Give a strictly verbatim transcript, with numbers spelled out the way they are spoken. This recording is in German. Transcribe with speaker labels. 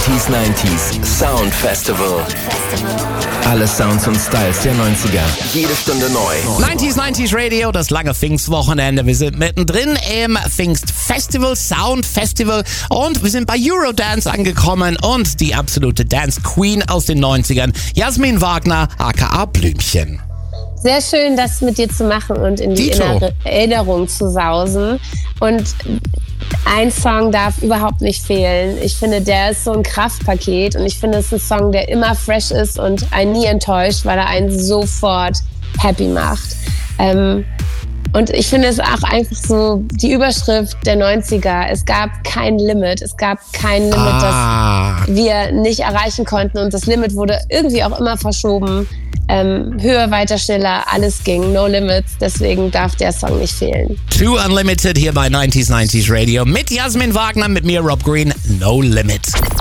Speaker 1: neunzig neunzig Sound Festival. Alle Sounds und Styles der neunziger. Jede Stunde neu.
Speaker 2: neunzig neunzig Radio, das lange Pfingstwochenende. Wir sind mittendrin im Pfingstfestival, Sound Festival. Und wir sind bei Eurodance angekommen. Und die absolute Dance Queen aus den neunzigern, Jasmin Wagner, aka Blümchen.
Speaker 3: Sehr schön, das mit dir zu machen und in die innere Erinnerung zu sausen. Und ein Song darf überhaupt nicht fehlen. Ich finde, der ist so ein Kraftpaket und ich finde, es ist ein Song, der immer fresh ist und einen nie enttäuscht, weil er einen sofort happy macht. Ähm, und ich finde es auch einfach so die Überschrift der neunziger. Es gab kein Limit. Es gab kein Limit, ah. das wir nicht erreichen konnten. Und das Limit wurde irgendwie auch immer verschoben. Ähm, höher, weiter, schneller, alles ging, no limits, deswegen darf der Song nicht fehlen.
Speaker 2: Too Unlimited hier bei neunzig neunzig Radio mit Jasmin Wagner, mit mir Rob Green, No Limit.